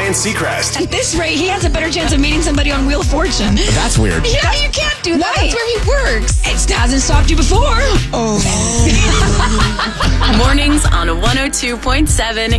Ryan Seacrest. At this rate, he has a better chance of meeting somebody on Wheel of Fortune. That's weird. Yeah, you can't do that. Why? That's where he works. It hasn't stopped you before. Oh. Mornings on 102.7